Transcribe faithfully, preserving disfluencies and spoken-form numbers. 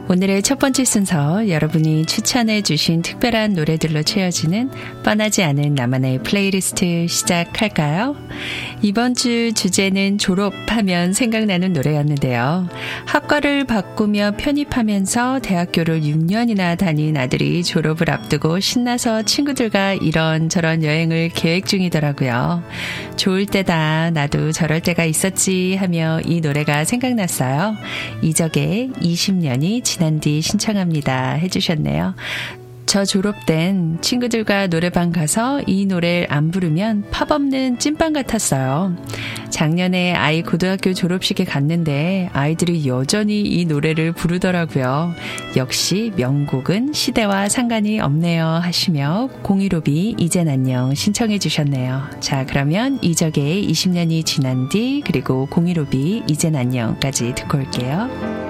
오늘의 첫 번째 순서, 여러분이 추천해 주신 특별한 노래들로 채워지는 뻔하지 않은 나만의 플레이리스트 시작할까요? 이번 주 주제는 졸업하면 생각나는 노래였는데요. 학과를 바꾸며 편입하면서 대학교를 육 년이나 다닌 아들이 졸업을 앞두고 신나서 친구들과 이런저런 여행을 계획 중이더라고요. 좋을 때다, 나도 저럴 때가 있었지 하며 이 노래가 생각났어요. 이적의 이십 년이 지난 뒤 신청합니다 해주셨네요. 저 졸업 땐 친구들과 노래방 가서 이 노래를 안 부르면 팝 없는 찐빵 같았어요. 작년에 아이 고등학교 졸업식에 갔는데 아이들이 여전히 이 노래를 부르더라고요. 역시 명곡은 시대와 상관이 없네요 하시며 공일오비 이젠 안녕 신청해 주셨네요. 자, 그러면 이적의 이십 년이 지난 뒤 그리고 공일오비 이젠 안녕까지 듣고 올게요.